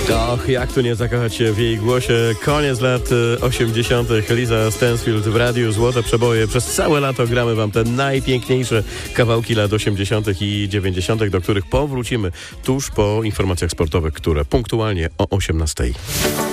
Och, jak tu nie zakochać się w jej głosie. Koniec lat 80. Lisa Stansfield w radiu, złote przeboje. Przez całe lato gramy wam te najpiękniejsze kawałki lat 80. i 90., do których powrócimy tuż po informacjach sportowych, które punktualnie o 18.